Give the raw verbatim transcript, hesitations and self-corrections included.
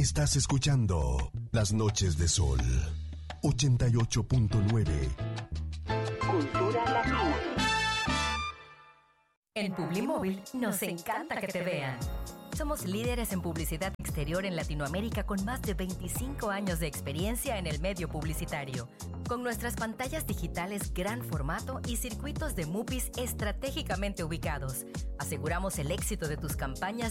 Estás escuchando Las Noches de Sol. ochenta y ocho punto nueve. Cultura Latina. En Publimóvil nos encanta que te vean. Somos líderes en publicidad exterior en Latinoamérica con más de veinticinco años de experiencia en el medio publicitario. Con nuestras pantallas digitales gran formato y circuitos de MUPIs estratégicamente ubicados, aseguramos el éxito de tus campañas